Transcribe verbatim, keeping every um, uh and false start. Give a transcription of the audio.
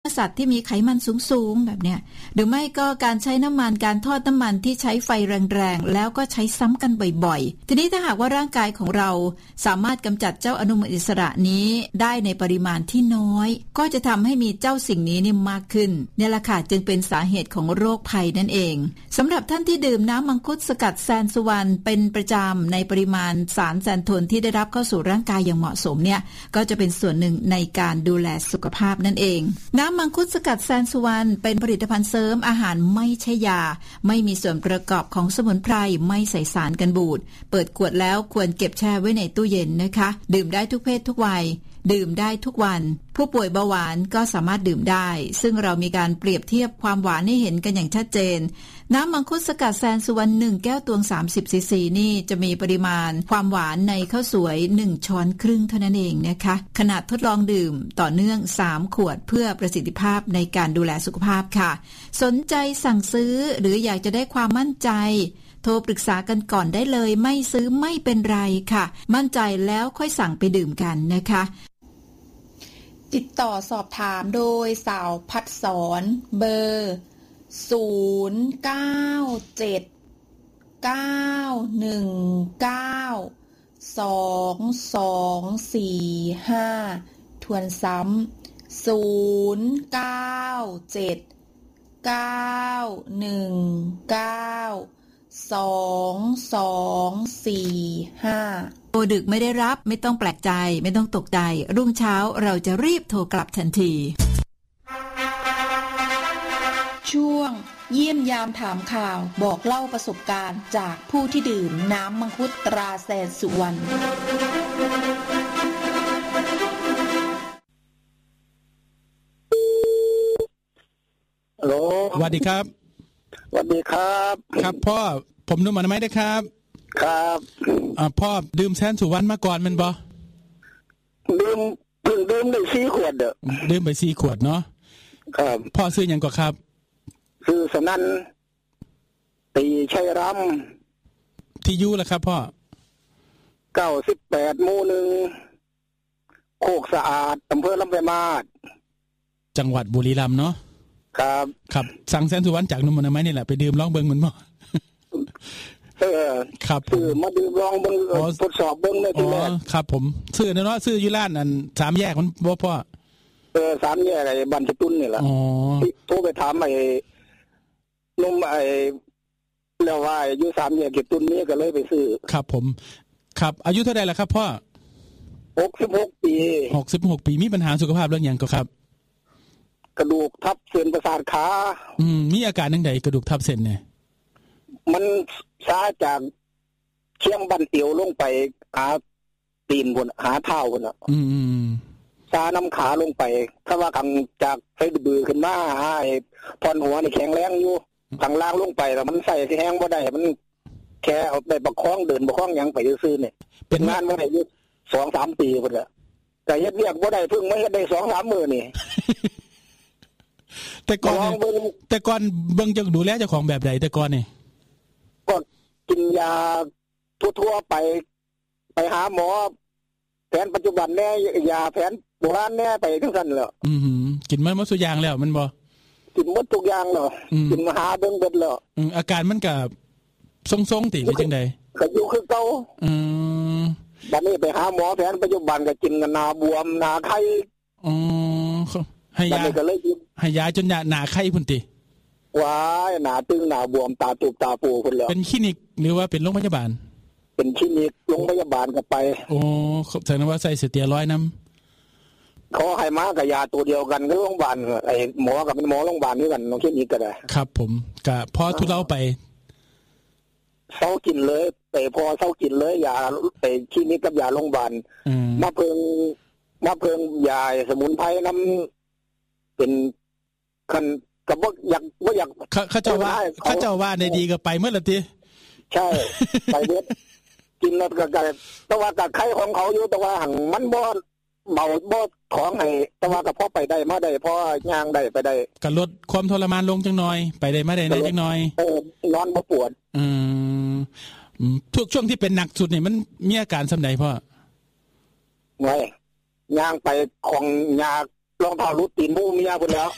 สัตว์ที่มีไขมันสูงๆแบบเนี้ยหรือไม่ก็การใช้น้ำมันการทอดน้ำมันที่ใช้ไฟแรงๆแล้วก็ใช้ซ้ำกันบ่อยๆทีนี้ถ้าหากว่าร่างกายของเราสามารถกำจัดเจ้าอนุมูลอิสระนี้ได้ในปริมาณที่น้อยก็จะทำให้มีเจ้าสิ่งนี้นี่มากขึ้นเนี่ยแหละค่ะจึงเป็นสาเหตุของโรคภัยนั่นเองสำหรับท่านที่ดื่มน้ำมังคุดสกัดแซนสุวรรณเป็นประจำในปริมาณสารแซนโทนที่ได้รับเข้าสู่ร่างกายอย่างเหมาะสมเนี่ยก็จะเป็นส่วนหนึ่งในการดูแลสุขภาพนั่นเองน้ำมังคุดสกัดแซนสุวรรณเป็นผลิตภัณฑ์เสริมอาหารไม่ใช่ยาไม่มีส่วนประกอบของสมุนไพรไม่ใส่สารกันบูดเปิดขวดแล้วควรเก็บแช่ไว้ในตู้เย็นนะคะดื่มได้ทุกเพศทุกวัยดื่มได้ทุกวันผู้ป่วยเบาหวานก็สามารถดื่มได้ซึ่งเรามีการเปรียบเทียบความหวานให้เห็นกันอย่างชัดเจนน้ำมังคุดสกัดแซนสุวรรณหนึ่งแก้วตวงสามสิบซีซีนี่จะมีปริมาณความหวานในข้าวสวยหนึ่งช้อนครึ่งเท่านั้นเองนะคะขนาดทดลองดื่มต่อเนื่องสามขวดเพื่อประสิทธิภาพในการดูแลสุขภาพค่ะสนใจสั่งซื้อหรืออยากจะได้ความมั่นใจโทรปรึกษากันก่อนได้เลยไม่ซื้อไม่เป็นไรค่ะมั่นใจแล้วค่อยสั่งไปดื่มกันนะคะติดต่อสอบถามโดยสาวพัดสอนเบอร์ศูนย์ เก้า เจ็ด เก้า หนึ่ง เก้า สอง สอง สี่ ห้าทวนซ้ำศูนย์ เก้า เจ็ด เก้า หนึ่ง เก้า สอง สอง สี่ ห้าโทรดึกไม่ได้รับไม่ต้องแปลกใจไม่ต้องตกใจรุ่งเช้าเราจะรีบโทรกลับทันทีช่วงเยี่ยมยามถามข่าวบอกเล่าประสบการณ์จากผู้ที่ดื่มน้ำมังคุดตราแซนสุวรรณฮัลโหลสวัสดีครับสวัสดีครับครับพ่อผมนุ่มอนามัยได้ครับครับอ่าพ่อดื่มแซนสุวรรณมาก่อนมันบ่ดื่มเพิ่งดื่มได้สี่ขวดเด้อดื่มไปสี่ขวดเนาะครับพ่อซื้อหยังก่อครับซื้อสนั่นตีชัยรำที่อยู่ล่ะครับพ่อเก้าสิบแปดหมู่หนึ่งโคกสะอาดอำเภอลำปางมาศจังหวัดบุรีรัมย์เนาะครับครับสั่งแซนสุวรรณจากนุ่มอนามัยนี่แหละไปดื่มลองเบิ่งมันบ่เออครับซื้อมาดื่มลองเบิ่งทดสอบเบิ่งในที่แรกครับผมซื้อเนาะซื้ออยู่ร้านอันสามแยกมันบ่พ่อเออสามแยกไอ้บ้านสตุ้นนี่แหละอ๋อโทรไปถามไอ้นุ่มไอ้แล้วว่าอยู่สามแยกสตุ้นนี่ก็เลยไปซื้อครับผมครับอายุเท่าใดล่ะครับพ่อหกสิบหกปีหกสิบหกปีมีปัญหาสุขภาพเรื่องหยังก็ครับกระดูกทับเส้นประสาทขาอืมมีอาการจังได๋กระดูกทับเส้นเนี่ยมันช้าจากเชียงบันเตียวลงไปหาตีนพุ่นหาเท้าพุ่นน่ะอืมๆช้าน้ำขาลงไปถ้าว่ากังจากไฟบือขึ้นมาหาไอ้พรหัวนี่แข็งแรงอยู่ข้างล่างลงไปแล้วมันใส่ที่แห้งบ่ได้มันแค่เอาไปประคองเดินประคองหยังไปซื่อๆนี่เป็นงานบ่ได้อยู่ สองถึงสาม ปีพุ่นน่ะแต่เฮ็ดเวียกบ่ได้เพิ่งมาเฮ็ดได้ สองถึงสาม มื้อนี่แต่ก่อนแต่ก่อนเบิ่งจังดูแลเจ้าของแบบใดแต่ก่อนนี่ก็กินยาทั่วๆไปไปหาหมอแผนปัจจุบันแน่ยาแผนโบราณแน่ไปทั้งนั้นแหละอือหือกินมันหมดทุกอย่างแล้วมันบ่กินหมดทุกอย่างแล้วกินมาหาเบิ่งเบิดแล้วอืออาการมันก็ทรงๆติหรือจังได๋ก็อยู่คือเก่าอือบัดนี้ไปหาหมอแผนปัจจุบันก็กินกันหน้าบวมหน้าไข้อ๋อให้ยาให้ยาจนหน้าไข้พุ่นติว้ายหน้าตึงหน้าบวมตาตูบตาปูพุ่นแล้วเป็นคลินิกหรือว่าเป็นโรงพยาบาลเป็นคลินิกโรงพยาบาลก็ไปโอ้แสดงว่าใส่สเตียรอยด์นำเขาให้มากับยาตัวเดียวกันก็โรงพยาบาลไอ้หมอกับเป็นหมอโรงพยาบาลด้วยกันโรงคลินิกก็ได้ครับผมก็พอทุเลาไปเซากินเลยแต่พอเซากินเลยยาไอ้คลินิกกับยาโรงพยาบาลมาเพิ่งมาเพิ่งยาสมุนไพรนำเป็นคันก็บ่อยากบ่อยากเขาเจ้าว่าเขาเจ้าว่าในดีก็ไปเมื่อละติใช่ไปเบิดกินแล้วก็แต่ว่าก็ไข้ของเขาอยู่แต่ว่าหังมันบ่เบาบ่ของให้แต่ว่าก็พอไปได้มาได้พอย่างได้ไปได้ก็ลดความทรมานลงจังหน่อยไปได้มาได้ได้จังหน่อยเออนอนบ่ปวดอืมทุกช่วงที่เป็นหนักสุดนี่มันมีอาการส่ำใดพ่อไงย่างไปของยารองเท้ารุดตีนหมู่เมียพุ่นแล้ว